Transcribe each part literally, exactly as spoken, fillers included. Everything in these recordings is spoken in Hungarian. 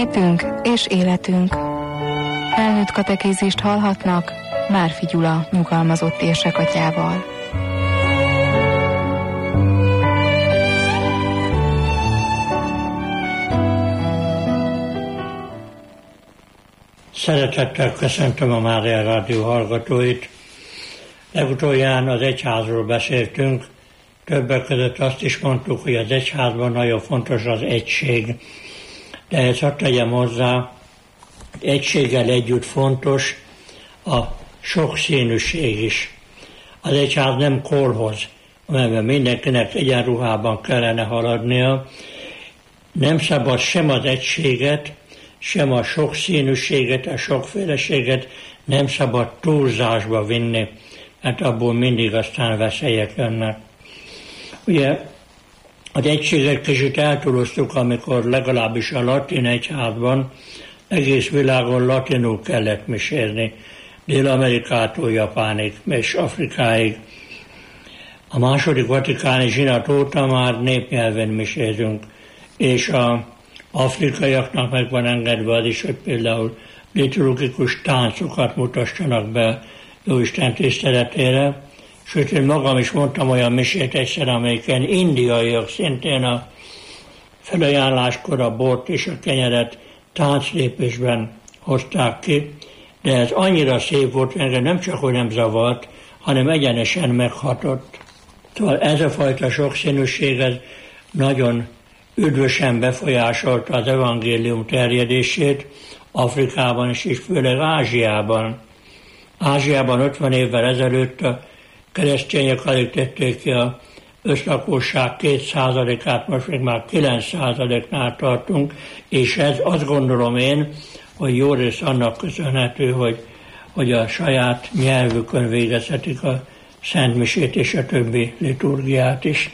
Hitünk és életünk. Felnőtt katekézist hallhatnak Márfi Gyula nyugalmazott érsekatyával. Szeretettel köszöntöm a Mária Rádió hallgatóit. Legutolján az egyházról beszéltünk, többek között azt is mondtuk, hogy az egyházban nagyon fontos az egység. De ezt hadd tegyem hozzá, egységgel együtt fontos a sokszínűség is. Az egyház nem kolhoz, amelyben mindenkinek egyenruhában kellene haladnia. Nem szabad sem az egységet, sem a sokszínűséget, a sokféleséget nem szabad túlzásba vinni, mert abból mindig aztán veszélyek jönnek. Ugye az egységet kicsit eltúloztuk, amikor legalábbis a latin egyházban egész világon latinul kellett misézni, Dél-Amerikától Japánig és Afrikáig. A második vatikáni zsinat óta már népnyelven misézünk, és a afrikaiaknak meg van engedve az is, hogy például liturgikus táncokat mutassanak be Jóisten tiszteletére. Sőt, én magam is mondtam olyan misét egyszer, amelyiken indiaiak szintén a felajánláskor a bort és a kenyeret tánclépésben hozták ki, de ez annyira szép volt, hogy engem nem csak hogy nem zavart, hanem egyenesen meghatott. Szóval ez a fajta sokszínűség ez nagyon üdvösen befolyásolta az evangélium terjedését Afrikában is, és főleg Ázsiában. Ázsiában ötven évvel ezelőtt a keresztények alig tették ki a összlakosság két százalékát, most még már kilenc százaléknál tartunk, és ez azt gondolom én, hogy jó rész annak köszönhető, hogy, hogy a saját nyelvükön végezhetik a szentmisét és a többi liturgiát is.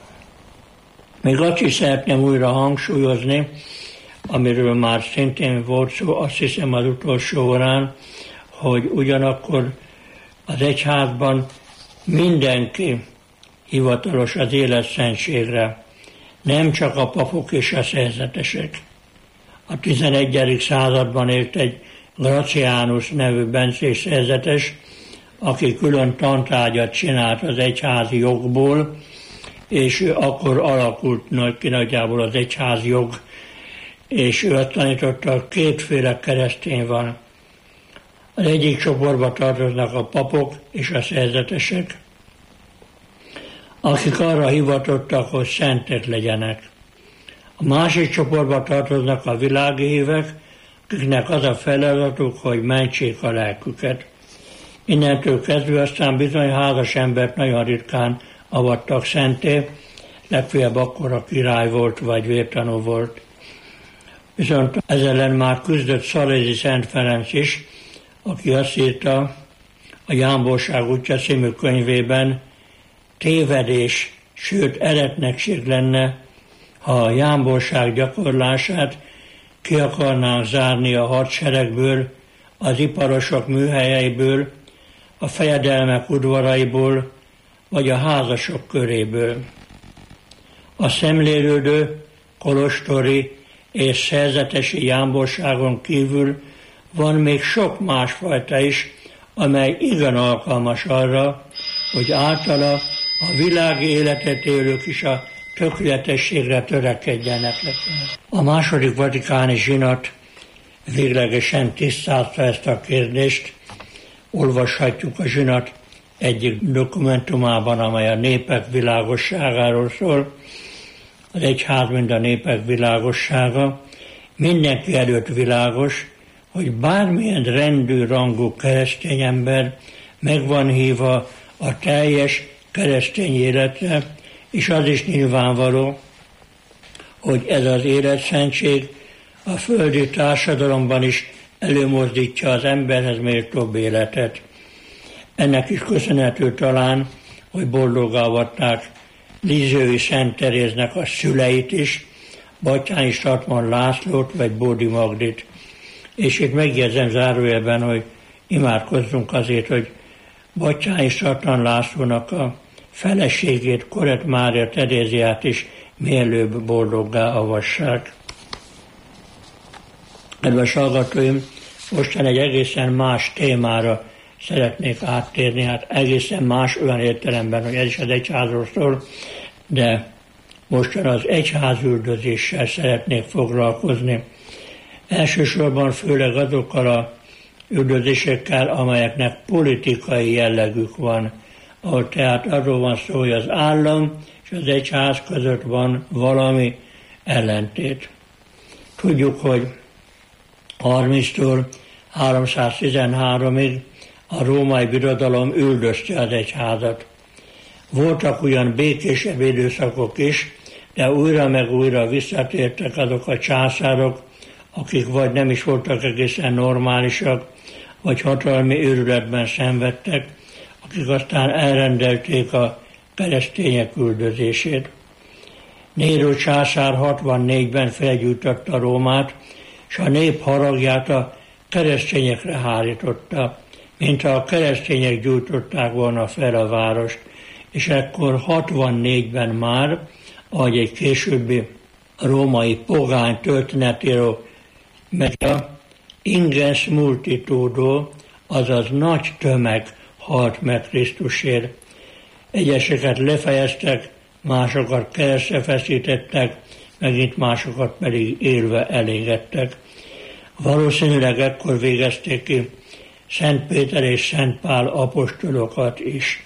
Még azt is szeretném újra hangsúlyozni, amiről már szintén volt szó, azt hiszem az utolsó órán, hogy ugyanakkor az egyházban mindenki hivatalos az életszentségre, nem csak a papok és a szerzetesek. A tizenegyedik században élt egy Gracianus nevű bencés szerzetes, aki külön tantárgyat csinált az egyházi jogból, és ő akkor alakult nagy, ki nagyjából az egyházi jog, és ő azt tanította, hogy kétféle keresztény van. Az egyik csoportba tartoznak a papok és a szerzetesek, akik arra hivatottak, hogy szentek legyenek. A másik csoportba tartoznak a világi hívek, akiknek az a feladatuk, hogy mentsék a lelküket. Innentől kezdve aztán bizony házas embert nagyon ritkán avattak szenté, legfeljebb akkor a király volt, vagy vértanú volt. Viszont ezzel ellen már küzdött Szalézi Szent Ferenc is, aki azt írta a Jámborság útja című könyvében, tévedés, sőt eretnekség lenne, ha a jámborság gyakorlását ki akarnánk zárni a hadseregből, az iparosok műhelyeiből, a fejedelmek udvaraiból, vagy a házasok köréből. A szemlélődő, kolostori és szerzetesi jámborságon kívül van még sok másfajta is, amely igen alkalmas arra, hogy általa a világi életet élők is a tökéletességre törekedjenek. A második vatikáni zsinat véglegesen tisztázta ezt a kérdést. Olvashatjuk a zsinat egyik dokumentumában, amely a népek világosságáról szól. Az egyház, mint a népek világossága. Mindenki előtt világos, hogy bármilyen rendű, rangú keresztény ember meg van hívva a teljes keresztény életre, és az is nyilvánvaló, hogy ez az életszentség a földi társadalomban is előmozdítja az emberhez méltóbb életet. Ennek is köszönhető talán, hogy boldoggá avatták Lizsői Szent Teréznek a szüleit is, Batthyány Statman Lászlót vagy Bódi Magdit. És itt megjegyzem zárójelben, hogy imádkozzunk azért, hogy Batthyány Statman Lászlónak a feleségét, Korett Mária Teréziát is mielőbb boldoggá avassák. Kedves hallgatóim, mostan egy egészen más témára szeretnék áttérni, hát egészen más olyan értelemben, hogy ez is az egyházról szól, de mostan az egyházüldözéssel szeretnék foglalkozni. Elsősorban főleg azokkal a üldözésekkel, amelyeknek politikai jellegük van, ahol tehát arról van szó, hogy az állam és az egyház között van valami ellentét. Tudjuk, hogy harminctól háromszáztizenháromig a római birodalom üldözte az egyházat. Voltak ugyan békésebb időszakok is, de újra meg újra visszatértek azok a császárok, akik vagy nem is voltak egészen normálisak, vagy hatalmi őrületben szenvedtek, akik aztán elrendelték a keresztények üldözését. Néró császár hatvannégyben felgyújtotta Rómát, és a nép haragját a keresztényekre hárította, mintha a keresztények gyújtották volna fel a várost, és ekkor hatvannégyben már, ahogy egy későbbi római pogány történetíró megta, ingens multitudo, azaz nagy tömeg halt meg Krisztusért. Egyeseket lefejeztek, másokat keresztre feszítettek, megint másokat pedig élve elégettek. Valószínűleg ekkor végezték ki Szent Péter és Szent Pál apostolokat is.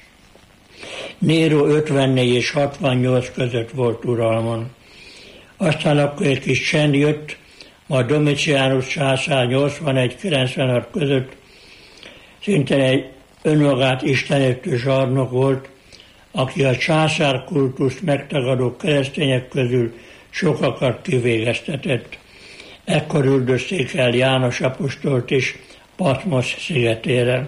Néró ötvennégy és hatvannyolc között volt uralmon. Aztán akkor egy kis csend jött, majd Domitianus császár nyolcvanegy kilencvenhat között szinte egy önmagát istenítő zsarnok volt, aki a császárkultuszt megtagadó keresztények közül sokakat kivégeztetett. Ekkor üldözték el János apostolt is Patmos szigetére.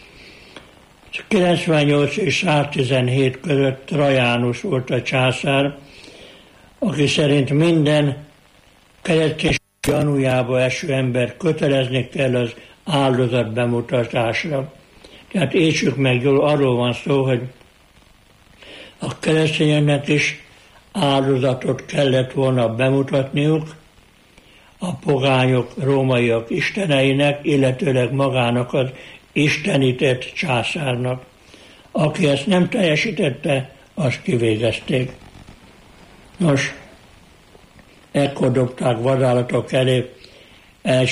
kilencvennyolc és száztizenhét között Trajánus volt a császár, aki szerint minden keresztény gyanújába eső ember kötelezni kell az áldozat bemutatásra. Tehát értsük meg jól, arról van szó, hogy a keresztényeknek is áldozatot kellett volna bemutatniuk a pogányok, rómaiak isteneinek, illetőleg magának az istenített császárnak. Aki ezt nem teljesítette, azt kivégezték. Nos, ekkor dobták vadállatok elé